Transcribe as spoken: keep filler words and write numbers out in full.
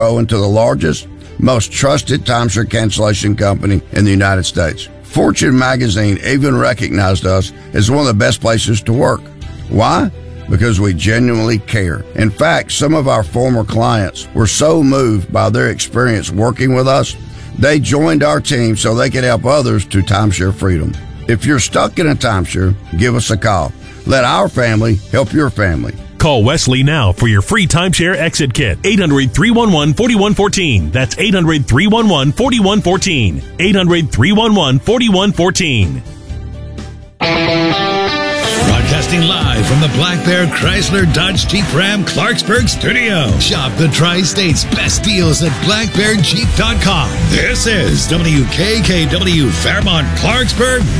into the largest, most trusted timeshare cancellation company in the United States. Fortune magazine even recognized us as one of the best places to work. Why? Because we genuinely care. In fact, some of our former clients were so moved by their experience working with us, they joined our team so they could help others to timeshare freedom. If you're stuck in a timeshare, give us a call. Let our family help your family. Call Wesley now for your free timeshare exit kit. eight hundred, three one one, four one one four. That's eight hundred, three one one, four one one four. eight hundred, three one one, four one one four. Broadcasting live from the Black Bear Chrysler Dodge Jeep Ram Clarksburg studio. Shop the Tri-State's best deals at black bear jeep dot com. This is W K K W Fairmont Clarksburg